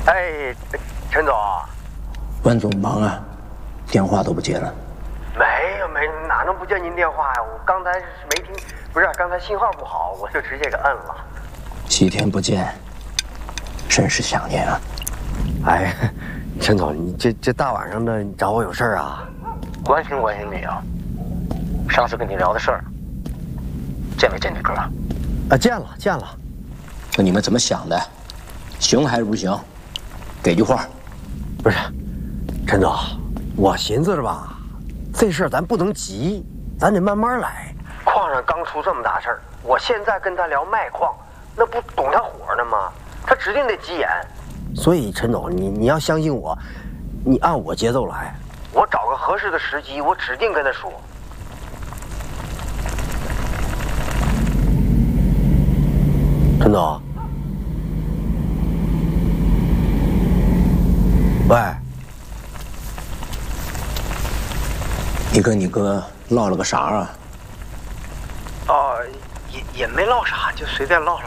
哎，陈总， 万总忙啊，电话都不接了。 没有，哪能不接您电话呀？我刚才没听，不是刚才信号不好，我就直接给摁了。 7天不见，甚是想念啊。 哎，陈总，你这大晚上的，你找我有事儿啊？ 关心你啊。上次跟你聊的事儿，见没见你哥？ 啊，见了。 那你们怎么想的？行还是不行？给句话。 不是，陈总，我寻思着吧，这事儿咱不能急，咱得慢慢来。矿上刚出这么大事儿，我现在跟他聊卖矿，那不懂他火呢吗？他指定得急眼。所以陈总，你要相信我，你按我节奏来，我找个合适的时机，我指定跟他说。陈总，喂， 你跟你哥唠了个啥啊？ 哦，也没唠啥，就随便唠了。